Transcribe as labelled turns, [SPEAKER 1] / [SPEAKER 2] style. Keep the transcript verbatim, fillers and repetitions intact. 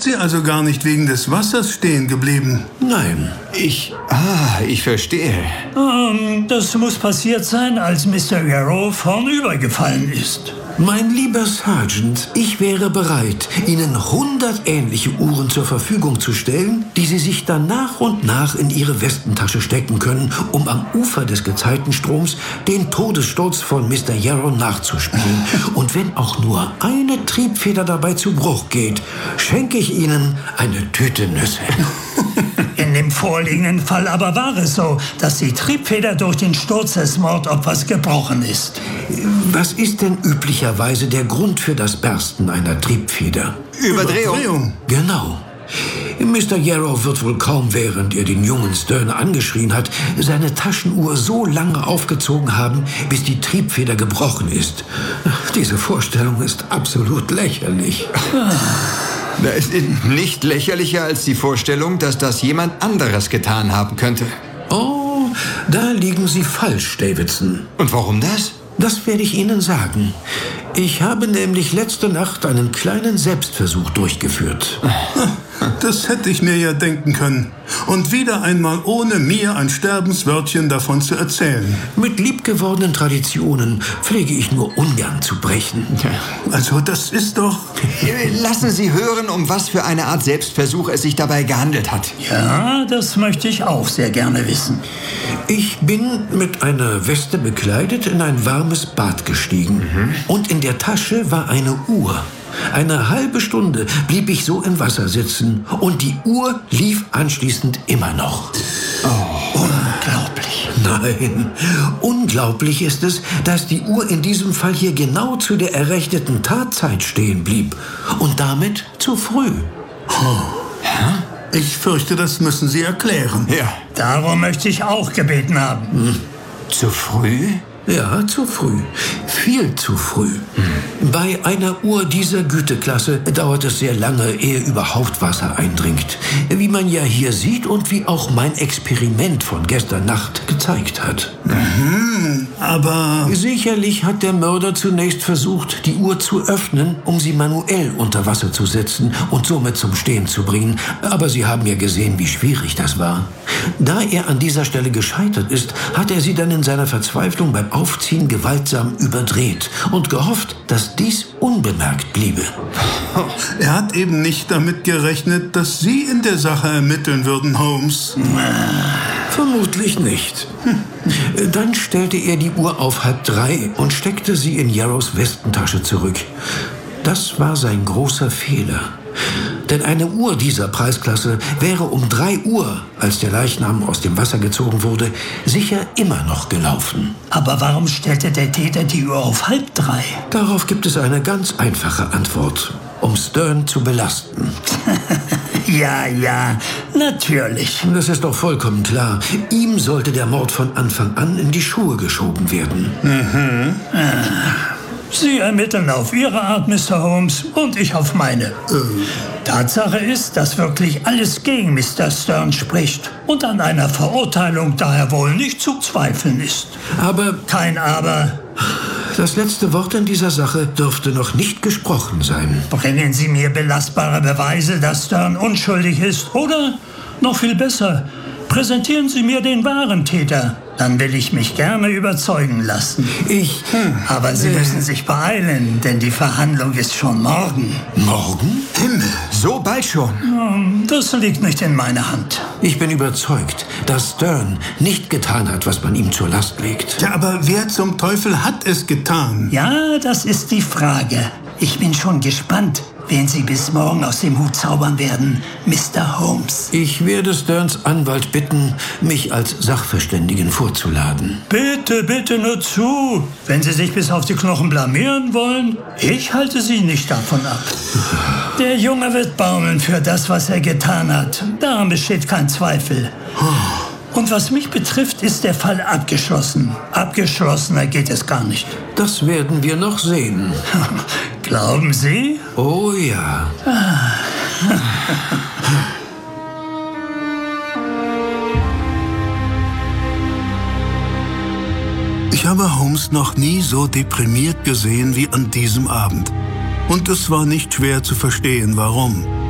[SPEAKER 1] ist sie also gar nicht wegen des Wassers stehen geblieben?
[SPEAKER 2] Nein, ich...
[SPEAKER 3] Ah, ich verstehe.
[SPEAKER 4] Ähm, das muss passiert sein, als Mister Yarrow vornübergefallen ist.
[SPEAKER 2] Mein lieber Sergeant, ich wäre bereit, Ihnen hundert ähnliche Uhren zur Verfügung zu stellen, die Sie sich dann nach und nach in Ihre Westentasche stecken können, um am Ufer des Gezeitenstroms den Todessturz von Mister Yarrow nachzuspielen. Und wenn auch nur eine Triebfeder dabei zu Bruch geht, schenke ich Ihnen eine Tüte Nüsse.
[SPEAKER 4] In dem vorliegenden Fall aber war es so, dass die Triebfeder durch den Sturz des Mordopfers gebrochen ist.
[SPEAKER 2] Was ist denn üblicherweise der Grund für das Bersten einer Triebfeder?
[SPEAKER 3] Überdrehung.
[SPEAKER 1] Überdrehung.
[SPEAKER 2] Genau. Mister Yarrow wird wohl kaum, während er den jungen Stern angeschrien hat, seine Taschenuhr so lange aufgezogen haben, bis die Triebfeder gebrochen ist. Diese Vorstellung ist absolut lächerlich.
[SPEAKER 3] Das ist nicht lächerlicher als die Vorstellung, dass das jemand anderes getan haben könnte.
[SPEAKER 2] Oh, da liegen Sie falsch, Davidson.
[SPEAKER 3] Und warum das?
[SPEAKER 2] Das werde ich Ihnen sagen. Ich habe nämlich letzte Nacht einen kleinen Selbstversuch durchgeführt.
[SPEAKER 1] Das hätte ich mir ja denken können. Und wieder einmal ohne mir ein Sterbenswörtchen davon zu erzählen.
[SPEAKER 2] Mit liebgewordenen Traditionen pflege ich nur ungern zu brechen.
[SPEAKER 1] Also das ist doch...
[SPEAKER 3] Lassen Sie hören, um was für eine Art Selbstversuch es sich dabei gehandelt hat.
[SPEAKER 4] Ja, das möchte ich auch sehr gerne wissen.
[SPEAKER 2] Ich bin mit einer Weste bekleidet in ein warmes Bad gestiegen. Mhm. Und in der Tasche war eine Uhr. Eine halbe Stunde blieb ich so im Wasser sitzen und die Uhr lief anschließend immer noch.
[SPEAKER 4] Oh, unglaublich.
[SPEAKER 2] Nein, unglaublich ist es, dass die Uhr in diesem Fall hier genau zu der errechneten Tatzeit stehen blieb und damit zu früh.
[SPEAKER 1] Oh. Ich fürchte, das müssen Sie erklären.
[SPEAKER 3] Ja.
[SPEAKER 4] Darum möchte ich auch gebeten haben.
[SPEAKER 2] Hm.
[SPEAKER 3] Zu früh?
[SPEAKER 2] Ja, zu früh. Viel zu früh. Hm. Bei einer Uhr dieser Güteklasse dauert es sehr lange, ehe überhaupt Wasser eindringt. Wie man ja hier sieht und wie auch mein Experiment von gestern Nacht gezeigt hat.
[SPEAKER 1] Mhm, aber...
[SPEAKER 2] Sicherlich hat der Mörder zunächst versucht, die Uhr zu öffnen, um sie manuell unter Wasser zu setzen und somit zum Stehen zu bringen. Aber Sie haben ja gesehen, wie schwierig das war. Da er an dieser Stelle gescheitert ist, hat er sie dann in seiner Verzweiflung beim Aufziehen gewaltsam überdreht und gehofft, dass dies unbemerkt bliebe.
[SPEAKER 1] Er hat eben nicht damit gerechnet, dass Sie in der Sache ermitteln würden, Holmes.
[SPEAKER 2] Vermutlich nicht. Dann stellte er die Uhr auf halb drei und steckte sie in Yarrows Westentasche zurück. Das war sein großer Fehler. Denn eine Uhr dieser Preisklasse wäre um drei Uhr, als der Leichnam aus dem Wasser gezogen wurde, sicher immer noch gelaufen.
[SPEAKER 4] Aber warum stellte der Täter die Uhr auf halb drei?
[SPEAKER 2] Darauf gibt es eine ganz einfache Antwort. Um Stern zu belasten.
[SPEAKER 4] Ja, ja, natürlich.
[SPEAKER 2] Das ist doch vollkommen klar. Ihm sollte der Mord von Anfang an in die Schuhe geschoben werden.
[SPEAKER 4] Mhm. Ah. Sie ermitteln auf Ihre Art, Mister Holmes, und ich auf meine. Äh. Tatsache ist, dass wirklich alles gegen Mister Stern spricht und an einer Verurteilung daher wohl nicht zu zweifeln ist.
[SPEAKER 2] Aber...
[SPEAKER 4] Kein Aber.
[SPEAKER 2] Das letzte Wort in dieser Sache dürfte noch nicht gesprochen sein.
[SPEAKER 4] Bringen Sie mir belastbare Beweise, dass Stern unschuldig ist, oder, noch viel besser, präsentieren Sie mir den wahren Täter. Dann will ich mich gerne überzeugen lassen.
[SPEAKER 2] Ich...
[SPEAKER 4] Hm. Aber Sie äh, müssen sich beeilen, denn die Verhandlung ist schon morgen.
[SPEAKER 2] Morgen?
[SPEAKER 1] Himmel.
[SPEAKER 3] So bald schon?
[SPEAKER 4] Das liegt nicht in meiner Hand.
[SPEAKER 2] Ich bin überzeugt, dass Stern nicht getan hat, was man ihm zur Last legt.
[SPEAKER 1] Ja, aber wer zum Teufel hat es getan?
[SPEAKER 4] Ja, das ist die Frage. Ich bin schon gespannt, wen Sie bis morgen aus dem Hut zaubern werden, Mister Holmes.
[SPEAKER 2] Ich werde Sterns Anwalt bitten, mich als Sachverständigen vorzuladen.
[SPEAKER 4] Bitte, bitte nur zu. Wenn Sie sich bis auf die Knochen blamieren wollen, ich halte Sie nicht davon ab. Der Junge wird baumeln für das, was er getan hat. Daran besteht kein Zweifel. Und was mich betrifft, ist der Fall abgeschlossen. Abgeschlossener geht es gar nicht.
[SPEAKER 2] Das werden wir noch sehen.
[SPEAKER 4] Glauben Sie?
[SPEAKER 2] Oh ja.
[SPEAKER 1] Ich habe Holmes noch nie so deprimiert gesehen wie an diesem Abend. Und es war nicht schwer zu verstehen, warum.